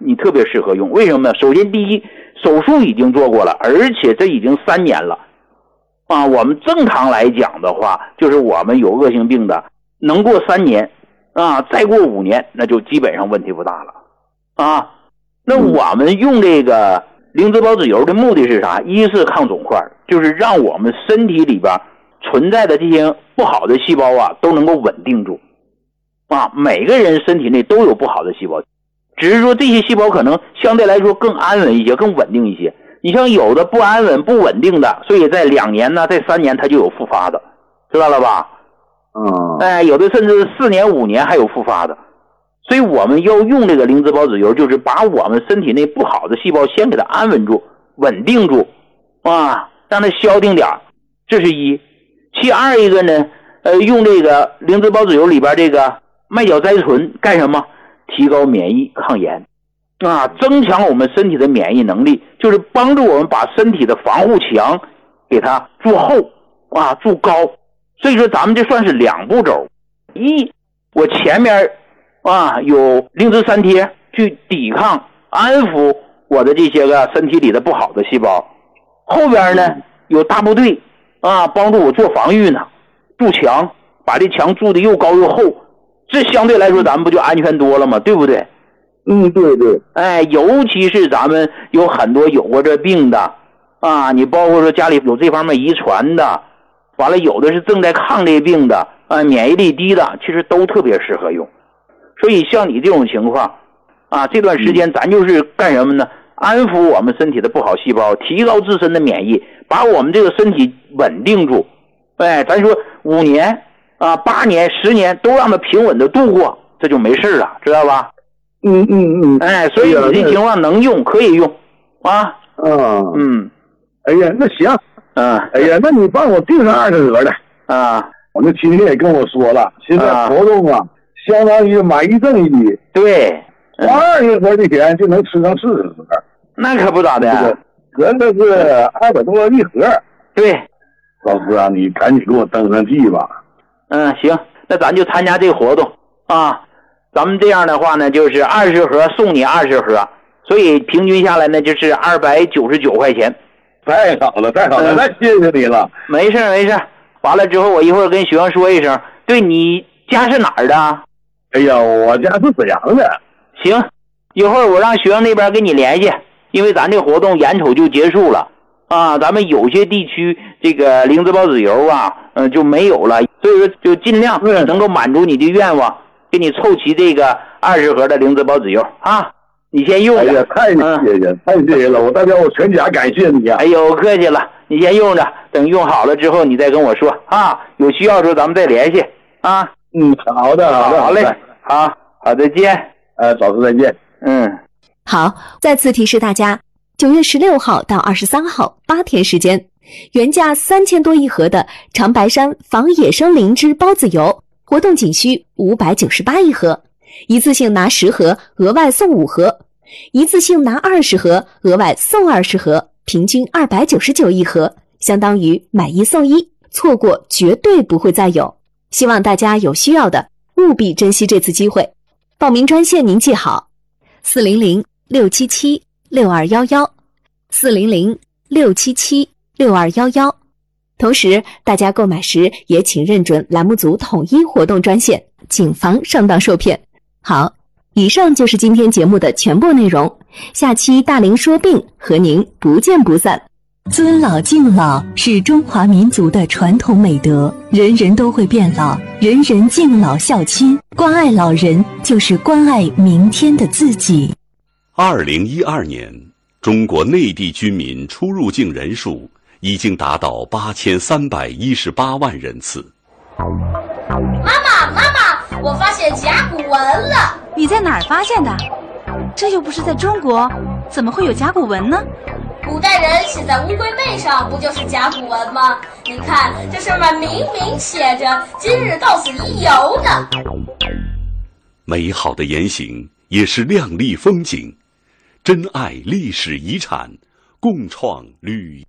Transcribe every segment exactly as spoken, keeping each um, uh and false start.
你特别适合用。为什么呢？首先第一，手术已经做过了，而且这已经三年了啊。我们正常来讲的话，就是我们有恶性病的能过三年啊，再过五年那就基本上问题不大了啊。那我们用这个灵芝孢子油的目的是啥？一是抗肿块，就是让我们身体里边存在的这些不好的细胞啊都能够稳定住啊。每个人身体内都有不好的细胞，只是说这些细胞可能相对来说更安稳一些，更稳定一些。你像有的不安稳不稳定的，所以在两年呢在三年它就有复发的，知道了吧？ 嗯， 哎，有的甚至四年五年还有复发的。所以我们要用这个灵芝孢子油，就是把我们身体内不好的细胞先给它安稳住稳定住啊，让它消停点，这是一。其二一个呢，呃，用这个灵芝孢子油里边这个麦角甾醇干什么？提高免疫抗炎啊，增强我们身体的免疫能力，就是帮助我们把身体的防护墙给它筑厚啊，筑高。所以说咱们这算是两步骤，一我前面啊有灵芝三贴去抵抗安抚我的这些个身体里的不好的细胞，后边呢有大部队啊帮助我做防御呢，筑墙，把这墙筑的又高又厚，这相对来说咱们不就安全多了吗？对不对？ 嗯，对对。 哎，尤其是咱们有很多有过这病的啊，你包括说家里有这方面遗传的，完了有的是正在抗这病的啊，免疫力低的，其实都特别适合用。所以像你这种情况啊，这段时间咱就是干什么呢？安抚我们身体的不好细胞，提高自身的免疫，把我们这个身体稳定住。哎，咱说五年啊、八年、十年都让它平稳的度过，这就没事了，知道吧？ 嗯嗯嗯。 哎，所以你这情况能用，可以用啊。 嗯嗯。 哎呀，那行。 嗯。 哎呀，那你帮我订上二十盒的啊。 我那亲戚也跟我说了，现在活动啊，啊相当于买一赠一。 对。 花二十盒的钱就能吃上四十盒。 那可不咋的呀。 合着是二百多一盒。 对。 老师啊，你赶紧给我登上记吧。 嗯，行，那咱就参加这个活动啊。咱们这样的话呢，就是二十盒送你二十盒，所以平均下来呢就是二百九十九块钱。 太好了，太好了，那、嗯、谢谢你了。 没事没事，完了之后我一会儿跟学生说一声。对，你家是哪儿的？ 哎呀，我家是沈阳的。 行，一会儿我让学生那边跟你联系，因为咱这活动眼瞅就结束了啊，咱们有些地区这个灵芝孢子油啊，嗯、呃、就没有了，所以说就尽量能够满足你的愿望，给你凑齐这个二十盒的灵芝孢子油啊，你先用着。 哎呀，太谢谢，嗯、太谢谢了，我代表我全家感谢你啊！ 哎呦，客气了，你先用着，等用好了之后你再跟我说啊，有需要的时候咱们再联系啊。 嗯，好的，好的， 好嘞，好，好，再见。 呃，早师再见。 嗯， 好，再次提示大家，九月十六号到二十三号八天时间，原价三千多一盒的长白山防野生灵芝孢子油，活动仅需五百九十八一盒，一次性拿十盒，额外送五盒；一次性拿二十盒，额外送二十盒，平均二百九十九一盒，相当于买一送一，错过绝对不会再有。希望大家有需要的务必珍惜这次机会。报名专线您记好：四零零六七七六二一一，四零零六七七六二一一。同时，大家购买时也请认准栏目组统一活动专线，谨防上当受骗。好，以上就是今天节目的全部内容，下期大龄说病和您不见不散。 尊老敬老是中华民族的传统美德，人人都会变老，人人敬老孝亲，关爱老人就是关爱明天的自己。 二零一二年，中国内地居民出入境人数已经达到八千三百一十八万人次。 妈妈，妈妈，我发现甲骨文了。 你在哪儿发现的？这又不是在中国，怎么会有甲骨文呢？ 古代人写在乌龟背上，不就是甲骨文吗？你看，这上面明明写着“今日到此一游”呢。 美好的言行也是亮丽风景，珍爱历史遗产，共创旅。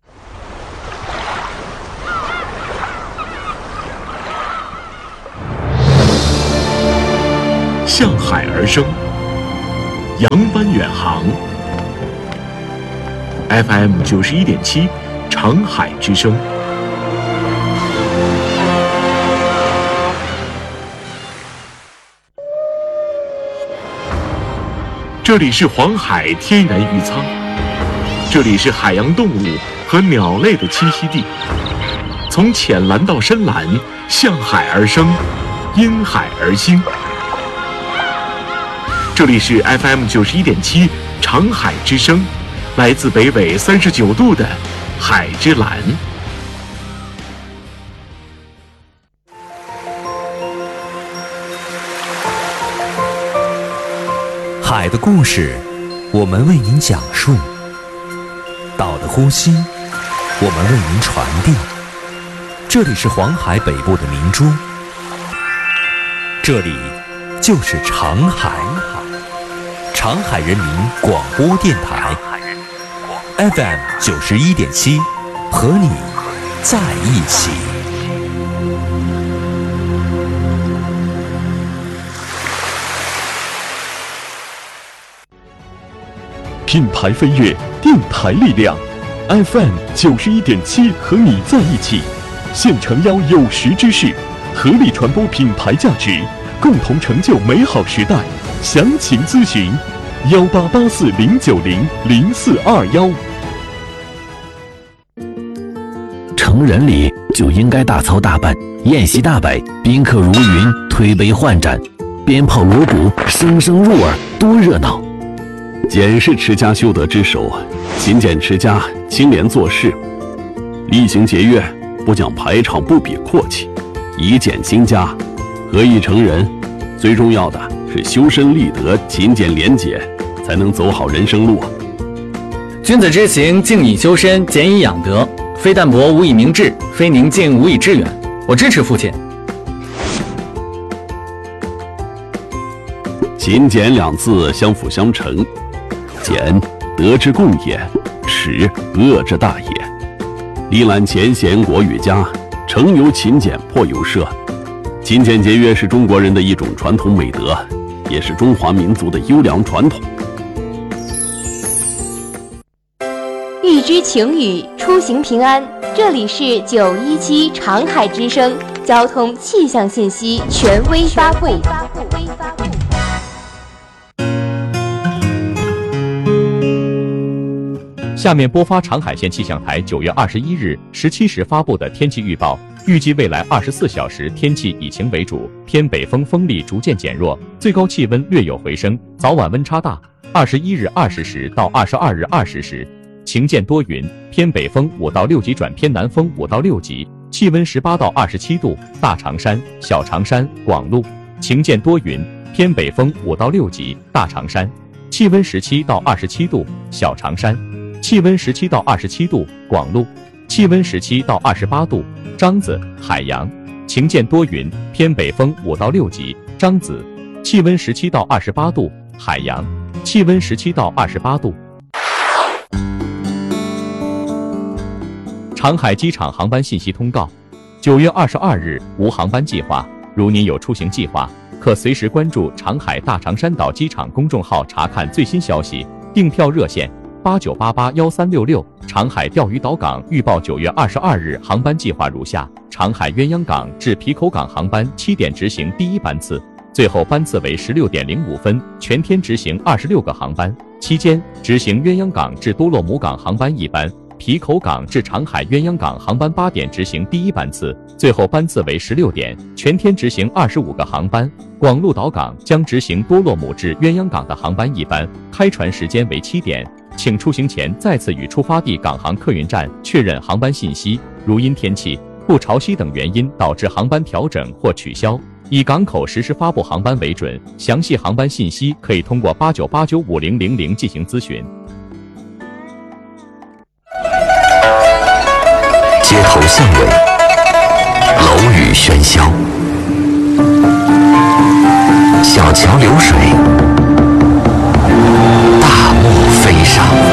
向海而生， 扬帆远航。F M 九十一点七，长海之声。这里是黄海天然渔仓，这里是海洋动物和鸟类的栖息地。从浅蓝到深蓝，向海而生，因海而兴。这里是 F M 九十一点七，长海之声，来自北纬三十九度的海之蓝。 海的故事，我们为您讲述；岛的呼吸，我们为您传递。这里是黄海北部的明珠，这里就是长海，长海人民广播电台 F M 九十一点七，和你在一起。 品牌飞跃，电台力量 ，F M 九十一点七，和你在一起。现诚邀有识之士，合力传播品牌价值，共同成就美好时代。详情咨询幺八八四零九零零四二幺。 成人礼就应该大操大办，宴席大摆，宾客如云，推杯换盏，鞭炮锣鼓声声入耳，多热闹！ 俭是持家修得之首，勤俭持家，清廉做事，厉行节约，不讲排场，不比阔气，以俭兴家，合意成人。最重要的是修身立德，勤俭廉洁，才能走好人生路。 君子之行，静以修身，俭以养德。非淡泊无以明志，非宁静无以致远。我支持父亲。 勤俭两字相辅相成，俭德之共也，耻恶之大也。历览前贤国与家，成由勤俭，破由奢。勤俭节约是中国人的一种传统美德，也是中华民族的优良传统。 预知晴雨，出行平安。这里是九一七长海之声交通气象信息权威发布。 下面播发长海县气象台九月二十一日十七时发布的天气预报。预计未来二十四小时天气以晴为主，偏北风风力逐渐减弱，最高气温略有回升，早晚温差大。二十一日二十时到二十二日二十时，晴间多云，偏北风五到六级转偏南风五到六级，气温十八到二十七度。大长山、小长山、广路晴间多云，偏北风五到六级。大长山气温十七到二十七度，小长山气温十七到二十七度，广路气温十七到二十八度。张子、海洋晴间多云，偏北风五到六级。张子气温十七到二十八度，海洋气温十七到二十八度。长海机场航班信息通告：九月二十二日无航班计划，如您有出行计划，可随时关注长海大长山岛机场公众号查看最新消息。订票热线八九八八幺三六六。长海钓鱼岛港预报九月二十二日航班计划如下：长海鸳鸯港至皮口港航班七点执行第一班次，最后班次为十六点零五分，全天执行二十六个航班，期间执行鸳鸯港至多洛姆港航班一班，皮口港至长海鸳鸯港航班八点执行第一班次，最后班次为十六点，全天执行二十五个航班。广鹿岛港将执行多洛姆至鸳鸯港的航班一班，开船时间为七点。请出行前再次与出发地港航客运站确认航班信息，如因天气、不潮汐等原因导致航班调整或取消，以港口实时发布航班为准。详细航班信息可以通过八九八九五零零零进行咨询。 街头巷尾，楼宇喧嚣，小桥流水，大漠飞沙。